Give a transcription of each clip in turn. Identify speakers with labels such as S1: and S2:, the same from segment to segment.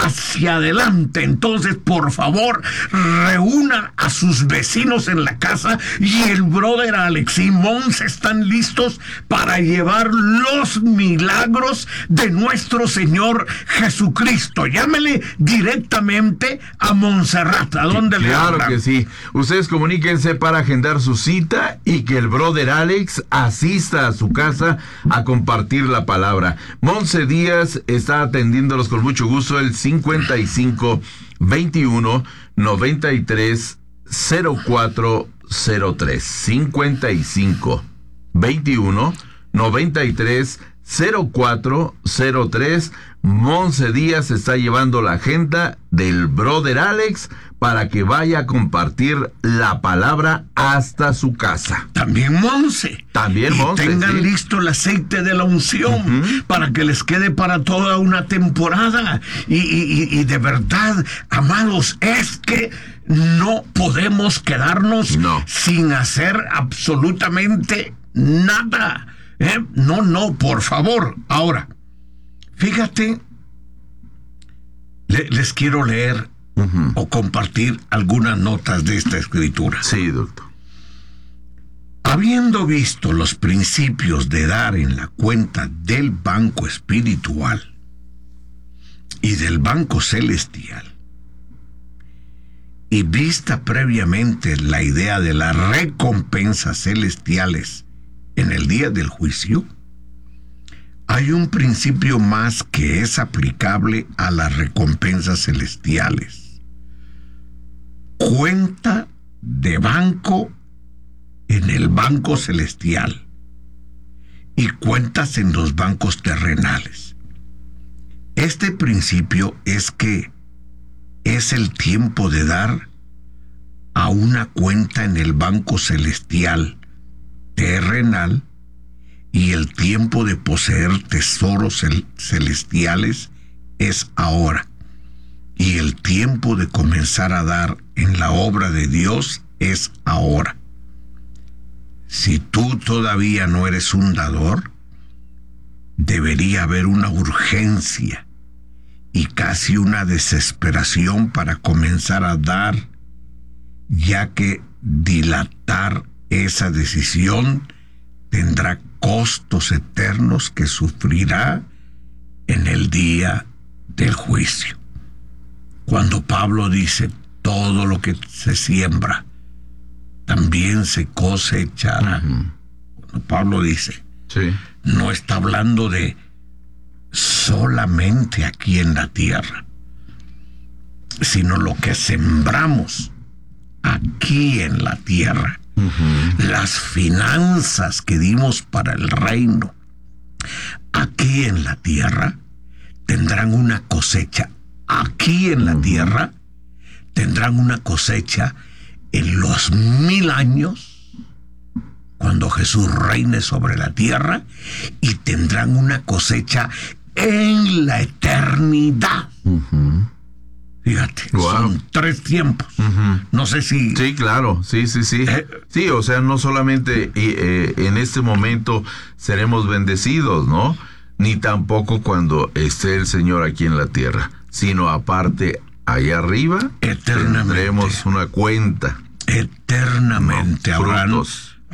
S1: hacia adelante. Entonces, por favor, reúnan a sus vecinos en la casa y el brother Alex y Monse están listos para llevar los milagros de nuestro Señor Jesucristo. Llámele directamente a Montserrat. ¿A dónde le hablan?
S2: Claro que sí. Ustedes comuníquense para agendar su cita y que el brother Alex asista a su casa a compartir la palabra. Monse Díaz está atendiéndolos con mucho gusto, el 55 21 93 0403. 55 21 93 0403. Monse Díaz está llevando la agenda del brother Alex para que vaya a compartir la palabra hasta su casa.
S1: También Monse.
S2: También Monse.
S1: Tengan listo el aceite de la unción para que les quede para toda una temporada. Y de verdad, amados, es que no podemos quedarnos sin hacer absolutamente nada. No, por favor. Ahora, fíjate, les quiero leer o compartir algunas notas de esta escritura.
S2: Sí, doctor.
S1: Habiendo visto los principios de dar en la cuenta del banco espiritual y del banco celestial, y vista previamente la idea de las recompensas celestiales en el día del juicio, hay un principio más que es aplicable a las recompensas celestiales. Cuenta de banco en el banco celestial y cuentas en los bancos terrenales. Este principio es que es el tiempo de dar a una cuenta en el banco celestial terrenal y el tiempo de poseer tesoros celestiales es ahora, y el tiempo de comenzar a dar en la obra de Dios es ahora. Si tú todavía no eres un dador, debería haber una urgencia y casi una desesperación para comenzar a dar, ya que dilatar esa decisión tendrá costos eternos que sufrirá en el día del juicio. Cuando Pablo dice, todo lo que se siembra también se cosechará. Cuando Pablo dice, no está hablando de solamente aquí en la tierra, sino lo que sembramos aquí en la tierra. Las finanzas que dimos para el reino aquí en la tierra tendrán una cosecha. Aquí en la tierra tendrán una cosecha en los 1000 años, cuando Jesús reine sobre la tierra, y tendrán una cosecha en la eternidad. Fíjate, son 3 tiempos. No sé si...
S2: Sí, claro, sí. Sí, o sea, no solamente en este momento seremos bendecidos, ¿no? Ni tampoco cuando esté el Señor aquí en la tierra, sino aparte, allá arriba, tendremos una cuenta. Eternamente
S1: habrán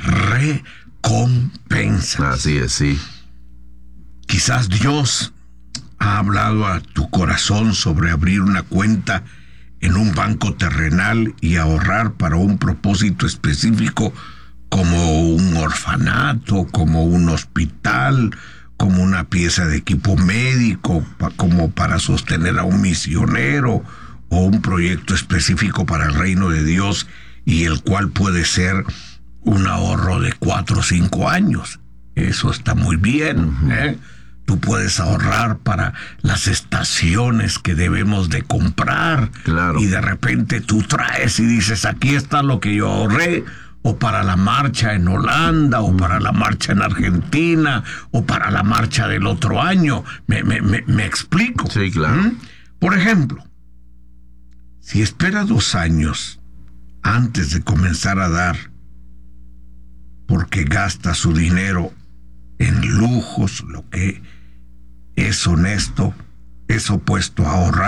S1: recompensas.
S2: Así es, sí.
S1: Quizás Dios ha hablado a tu corazón sobre abrir una cuenta en un banco terrenal y ahorrar para un propósito específico, como un orfanato, como un hospital, como una pieza de equipo médico, como para sostener a un misionero, o un proyecto específico para el reino de Dios, y el cual puede ser un ahorro de 4 o 5 años. Eso está muy bien, Tú puedes ahorrar para las estaciones que debemos de comprar.
S2: Claro.
S1: Y de repente tú traes y dices, aquí está lo que yo ahorré, o para la marcha en Holanda, o para la marcha en Argentina, o para la marcha del otro año. ¿Me explico?
S2: Sí, claro.
S1: Por ejemplo, si espera 2 años antes de comenzar a dar, porque gasta su dinero en lujos, lo que es honesto, es opuesto a ahorrar.